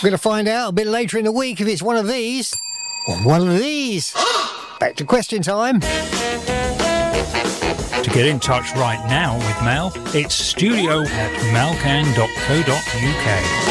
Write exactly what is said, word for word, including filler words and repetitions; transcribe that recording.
We're going to find out a bit later in the week if it's one of these or one of these. Back to question time. To get in touch right now with Mel, it's studio at malcan dot co dot uk.